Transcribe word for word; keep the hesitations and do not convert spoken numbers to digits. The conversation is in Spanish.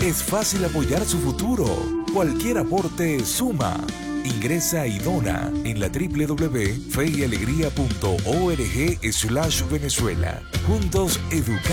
Es fácil apoyar su futuro. Cualquier aporte suma. Ingresa y dona en la w w w punto fe y alegría punto org slash Venezuela. Juntos educamos.